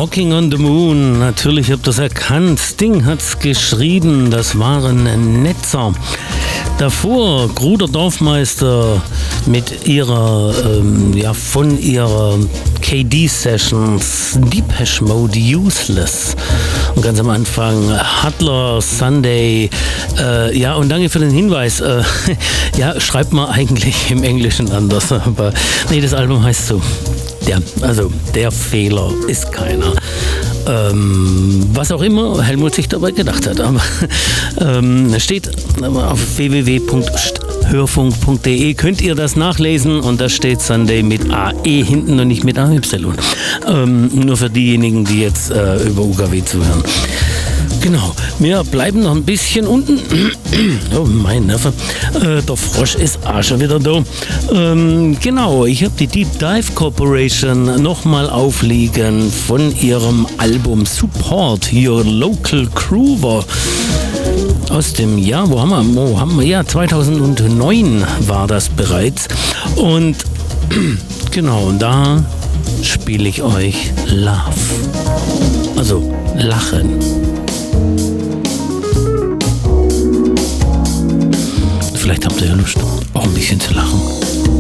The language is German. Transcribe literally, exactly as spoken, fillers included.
Walking on the Moon, natürlich habt ihr das erkannt. Sting hat's geschrieben, das waren Netzer. Davor Gruder Dorfmeister mit ihrer, ähm, ja, von ihrer K D-Sessions, Depeche Mode Useless. Und ganz am Anfang Hustler Sunday. Äh, ja, und danke für den Hinweis. Äh, ja, schreibt man eigentlich im Englischen anders, aber nee, das Album heißt so. Der, also der Fehler ist keiner. Ähm, was auch immer Helmut sich dabei gedacht hat. Aber ähm, steht auf w w w punkt hörfunk punkt d e, könnt ihr das nachlesen, und da steht Sunday mit A E hinten und nicht mit A Y. Ähm, nur für diejenigen, die jetzt äh, über U K W zuhören. Genau, wir bleiben noch ein bisschen unten. Oh, mein Neffe. Äh, der Frosch ist auch schon wieder da. Ähm, genau, ich habe die Deep Dive Corporation nochmal aufliegen von ihrem Album Support Your Local Groover. Aus dem Jahr, wo haben wir? Wo haben wir? Ja, zweitausendneun war das bereits. Und genau, und da spiele ich euch Love. Also Lachen. Vielleicht habt ihr ja Lust.